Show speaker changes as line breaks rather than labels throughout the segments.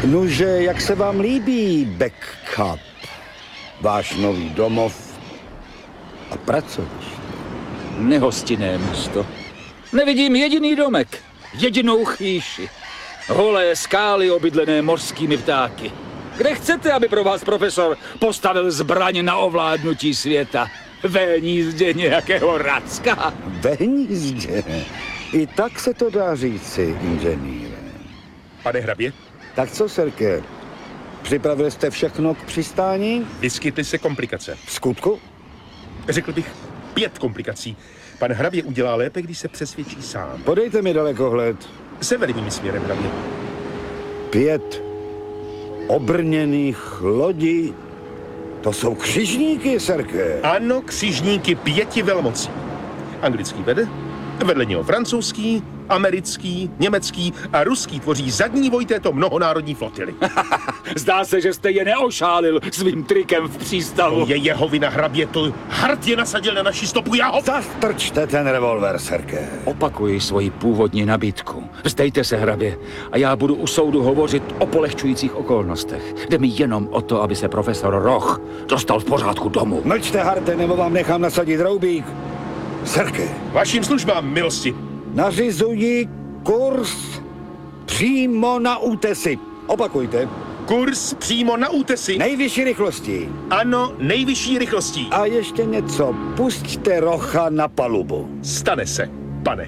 Nuže, jak se vám líbí Backup? Váš nový domov a pracoviště.
Nehostinné místo. Nevidím jediný domek, jedinou chýši. Holé skály obydlené mořskými ptáky. Kde chcete, aby pro vás profesor postavil zbraň na ovládnutí světa? Ve hnízdě nějakého Racka?
Ve hnízdě. I tak se to dá říci, inženýre.
Pane hrabě,
Tak co, Serke? Připravili jste všechno k přistání?
vyskytly se komplikace.
V skutku?
Řekl bych 5 komplikací. Pan hrabě udělá lépe, když se přesvědčí sám.
Podejte mi dalekohled.
Severním směrem, hrabě.
5 obrněných lodí. To jsou křižníky, Serke.
Ano, křižníky 5 velmocí. Anglický vede, vedle něho francouzský, americký, německý a ruský tvoří zadní voj této mnohonárodní flotily.
Zdá se, že jste je neošálil svým trikem v přístavu.
Je jeho vina, hrabě, to Hart je nasadil na naši stopu, já ho...
Zastrčte ten revolver, Serke.
Opakuji svoji původní nabídku. Vzdejte se, hrabě, a já budu u soudu hovořit o polehčujících okolnostech. Jde mi jenom o to, aby se profesor Roch dostal v pořádku domů.
Mlčte, Harte, nebo vám nechám nasadit roubík. Serke,
Vaším službám, milosti.
nařizuji kurz přímo na útesy. Opakujte.
Kurz přímo na útesy.
Nejvyšší rychlosti.
Ano, nejvyšší rychlostí.
A ještě něco. Pusťte Rocha na palubu.
Stane se, pane.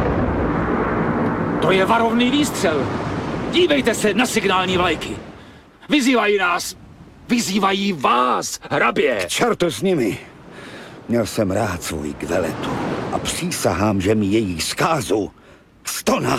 To je varovný výstřel. Dívejte se na signální vlajky. Vyzývají nás. Vyzývají vás, hrabě.
Čertu s nimi. Měl jsem rád svůj Kveletu a přísahám, že mi její zkázu 100